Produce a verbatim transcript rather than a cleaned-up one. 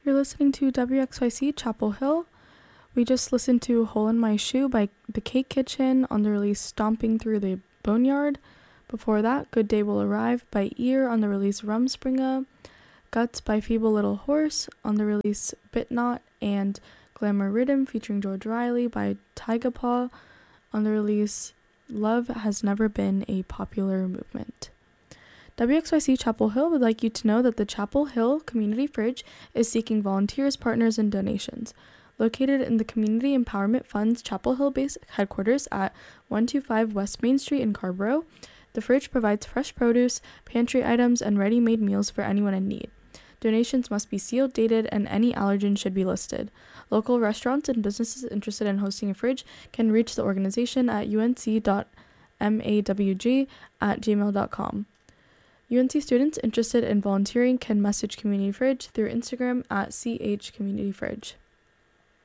You're listening to W X Y C Chapel Hill. We just listened to Hole in My Shoe by The Cake Kitchen on the release Stomping Through the Boneyard. Before that, Good Day Will Arrive by Ear on the release Rumspringa. Guts by Feeble Little Horse on the release Bitnot, and Glamour Rhythm featuring George Riley by Tyga Paw on the release Love Has Never Been a Popular Movement. W X Y C Chapel Hill would like you to know that the Chapel Hill Community Fridge is seeking volunteers, partners, and donations. Located in the Community Empowerment Fund's Chapel Hill base headquarters at one twenty-five West Main Street in Carrboro, the fridge provides fresh produce, pantry items, and ready-made meals for anyone in need. Donations must be sealed, dated, and any allergen should be listed. Local restaurants and businesses interested in hosting a fridge can reach the organization at unc dot mawg at gmail dot com. U N C students interested in volunteering can message Community Fridge through Instagram at chcommunityfridge.